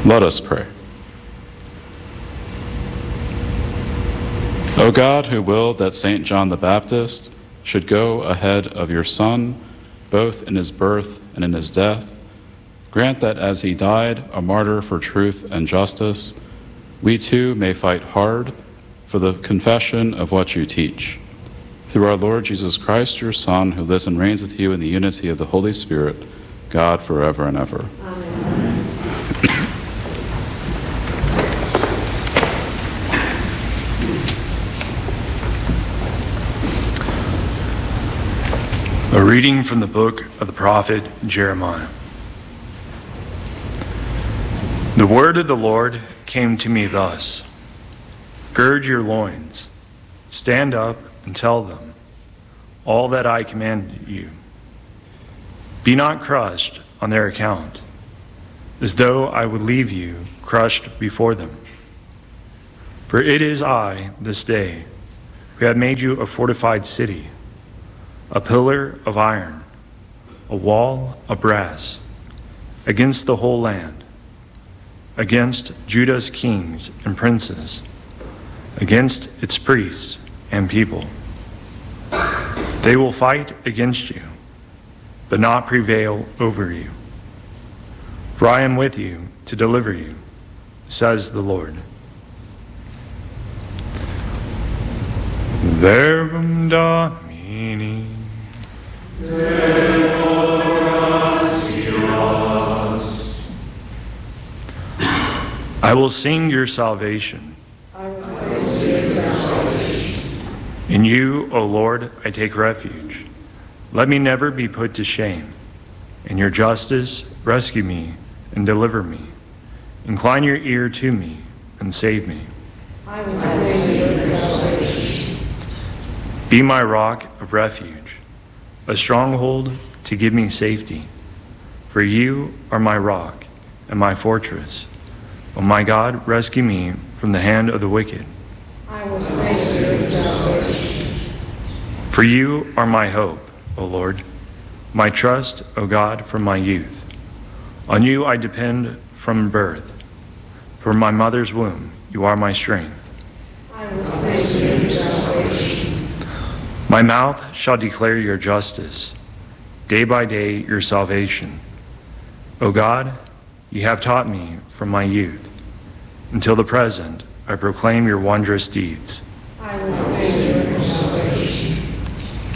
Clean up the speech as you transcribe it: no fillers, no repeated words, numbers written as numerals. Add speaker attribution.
Speaker 1: Let us pray. O God, who willed that St. John the Baptist should go ahead of your Son, both in his birth and in his death, grant that as he died a martyr for truth and justice, we too may fight hard for the confession of what you teach. Through our Lord Jesus Christ, your Son, who lives and reigns with you in the unity of the Holy Spirit, God, forever and ever.
Speaker 2: Amen.
Speaker 3: A reading from the book of the prophet Jeremiah. The word of the Lord came to me thus: Gird your loins, stand up and tell them all that I command you. Be not crushed on their account, as though I would leave you crushed before them. For it is I, this day, who have made you a fortified city, a pillar of iron, a wall of brass, against the whole land, against Judah's kings and princes, against its priests and people. They will fight against you, but not prevail over you. For I am with you to deliver you, says the Lord. Verbum Domini. I will sing your salvation. In you, O Lord, I take refuge. Let me never be put to shame. In your justice, rescue me and deliver me. Incline your ear to me and save me.
Speaker 2: I will praise your salvation.
Speaker 3: Be my rock of refuge, a stronghold to give me safety. For you are my rock and my fortress. O my God, rescue me from the hand of the wicked.
Speaker 2: I will praise your salvation.
Speaker 3: For you are my hope, O Lord, my trust, O God, from my youth. On you I depend from birth. From my mother's womb, you are my strength.
Speaker 2: I will praise your salvation.
Speaker 3: My mouth shall declare your justice, day by day your salvation. O God, you have taught me from my youth. Until the present, I proclaim your wondrous deeds.
Speaker 2: I will praise